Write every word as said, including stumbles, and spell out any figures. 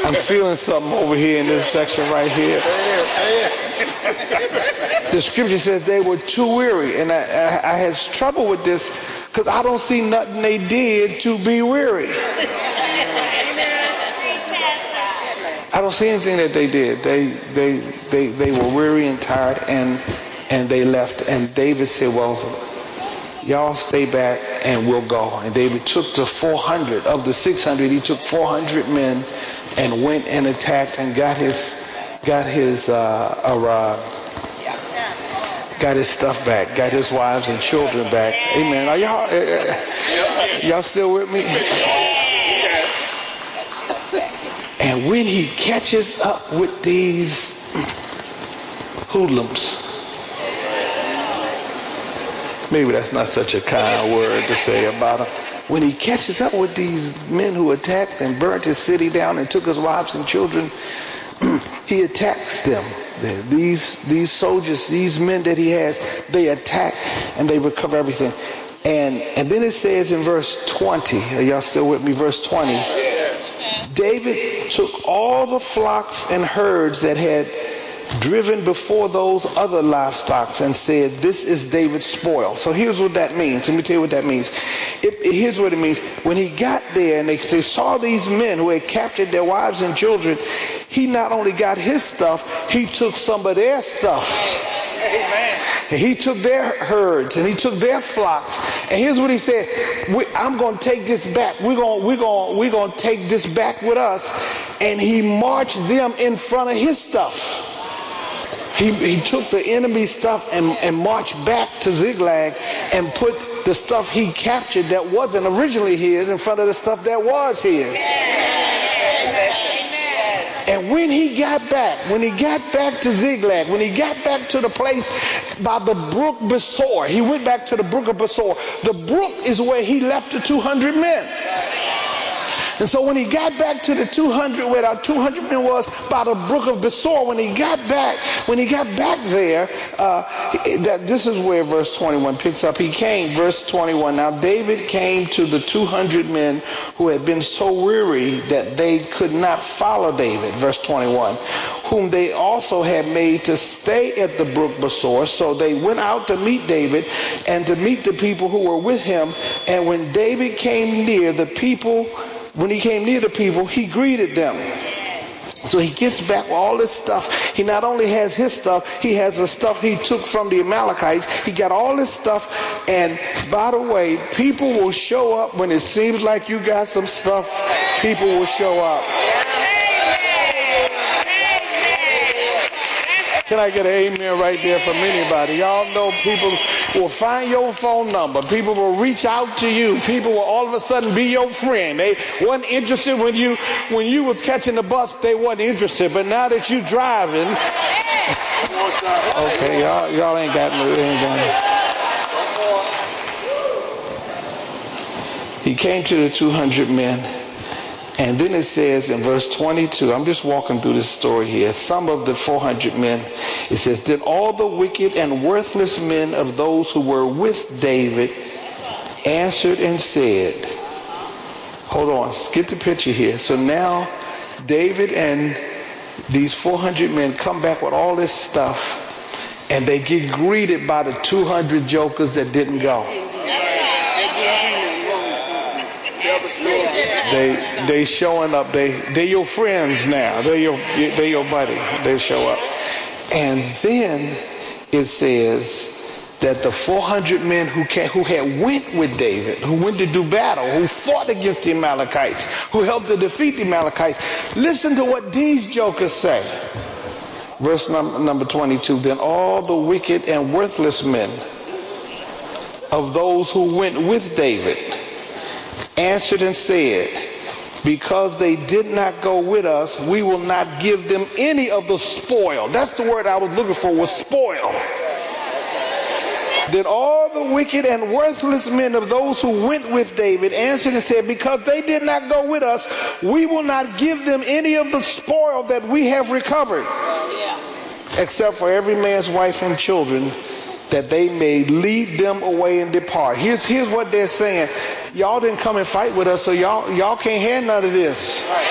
I'm feeling something over here in this section right here. The scripture says they were too weary, and I, I, I had trouble with this because I don't see nothing they did to be weary. I don't see anything that they did. They they they they were weary and tired, and and they left. And David said, "Well, y'all stay back, and we'll go." And David took the four hundred of the six hundred. He took four hundred men and went and attacked and got his got his uh, uh, got his stuff back, got his wives and children back. Amen. Are y'all uh, y'all still with me? And when he catches up with these hoodlums, maybe that's not such a kind word to say about him. When he catches up with these men who attacked and burnt his city down and took his wives and children, he attacks them. These these soldiers, these men that he has, they attack and they recover everything. And and then it says in verse twenty, are y'all still with me? Verse twenty. David took all the flocks and herds that had driven before those other livestock and said, "This is David's spoil." So here's what that means. Let me tell you what that means. It, it, here's what it means. When he got there and they, they saw these men who had captured their wives and children, he not only got his stuff, he took some of their stuff. Amen. And he took their herds and he took their flocks. And here's what he said: we, I'm going to take this back. We're going, we're going, we're going to take this back with us. And he marched them in front of his stuff. He, he took the enemy's stuff and, and marched back to Ziklag and put the stuff he captured that wasn't originally his in front of the stuff that was his. And when he got back, when he got back to Ziklag, when he got back to the place by the brook Besor, he went back to the brook of Besor. The brook is where he left the two hundred men. And so when he got back to the two hundred, where the two hundred men was, by the brook of Besor, when he got back, when he got back there, uh, that this is where verse twenty-one picks up. He came, verse twenty-one. Now David came to the two hundred men who had been so weary that they could not follow David, verse twenty-one, whom they also had made to stay at the brook Besor. So they went out to meet David and to meet the people who were with him. And when David came near the people, When he came near the people, he greeted them. So he gets back with all this stuff. He not only has his stuff, he has the stuff he took from the Amalekites. He got all this stuff. And by the way, people will show up when it seems like you got some stuff. People will show up. Can I get an amen right there from anybody? Y'all know people will find your phone number. People will reach out to you. People will all of a sudden be your friend. They weren't interested when you when you was catching the bus. They weren't interested. But now that you driving, okay, y'all y'all ain't got no ain't He came to the two hundred men. And then it says in verse twenty-two, I'm just walking through this story here. Some of the four hundred men, it says, "Then all the wicked and worthless men of those who were with David answered and said," hold on, get the picture here. So now David and these four hundred men come back with all this stuff, and they get greeted by the two hundred jokers that didn't go. They they showing up. They they your friends now. They your they your buddy. They show up, and then it says that the four hundred men who came, who had went with David, who went to do battle, who fought against the Amalekites, who helped to defeat the Amalekites. Listen to what these jokers say. Verse number, number twenty-two. Then all the wicked and worthless men of those who went with David answered and said, "Because they did not go with us, we will not give them any of the spoil." That's the word I was looking for, was spoil. Then all the wicked and worthless men of those who went with David answered and said, "Because they did not go with us, we will not give them any of the spoil that we have recovered, except for every man's wife and children, that they may lead them away and depart." Here's here's what they're saying. Y'all didn't come and fight with us, so y'all y'all can't have none of this.